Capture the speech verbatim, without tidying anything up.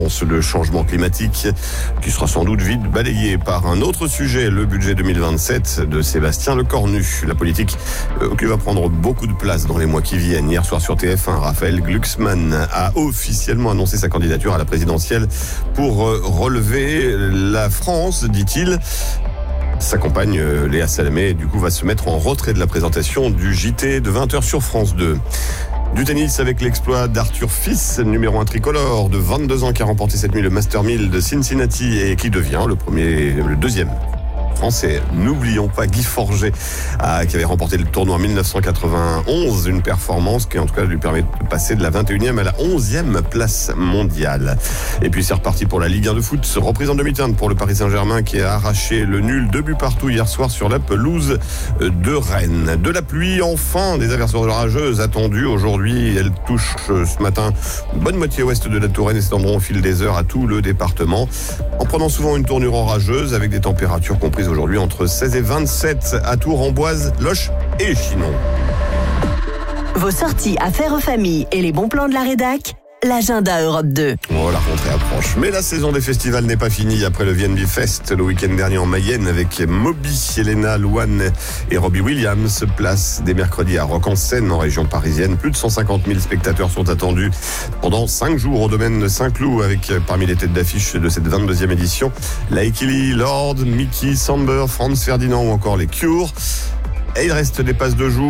Le changement climatique qui sera sans doute vite balayé par un autre sujet, le budget deux mille vingt-sept de Sébastien Lecornu. La politique euh, qui va prendre beaucoup de place dans les mois qui viennent. Hier soir sur T F un, Raphaël Glucksmann a officiellement annoncé sa candidature à la présidentielle pour euh, relever la France, dit-il. Sa compagne euh, Léa Salamé, du coup, va se mettre en retrait de la présentation du J T de vingt heures sur France deux. Du tennis avec l'exploit d'Arthur Fils, numéro un tricolore de vingt-deux ans qui a remporté cette nuit le Master mille de Cincinnati et qui devient le premier, le deuxième français. N'oublions pas Guy Forget euh, qui avait remporté le tournoi en dix-neuf cent quatre-vingt-onze, une performance qui en tout cas lui permet de passer de la vingt et unième à la onzième place mondiale. Et puis c'est reparti pour la Ligue un de foot, reprise en demi-teinte pour le Paris Saint-Germain qui a arraché le nul deux buts partout hier soir sur la pelouse de Rennes. De la pluie enfin, des averses orageuses attendues aujourd'hui. Elles touchent ce matin une bonne moitié ouest de la Touraine et s'étendront au fil des heures à tout le département, en prenant souvent une tournure orageuse avec des températures comprises aujourd'hui entre seize et vingt-sept à Tours, Amboise, Loches et Chinon. Vos sorties affaires aux familles et les bons plans de la rédac, l'agenda Europe deux. Oh, la rentrée approche. Mais la saison des festivals n'est pas finie après le V N B Fest le week-end dernier en Mayenne avec Moby, Elena, Louane et Robbie Williams. Place dès mercredi à Rock en Seine en région parisienne. Plus de cent cinquante mille spectateurs sont attendus pendant cinq jours au domaine de Saint-Cloud avec parmi les têtes d'affiche de cette vingt-deuxième édition Lykke Li, Lorde, Mickey, Samber, Franz Ferdinand ou encore les Cure. Et il reste des passes de jour.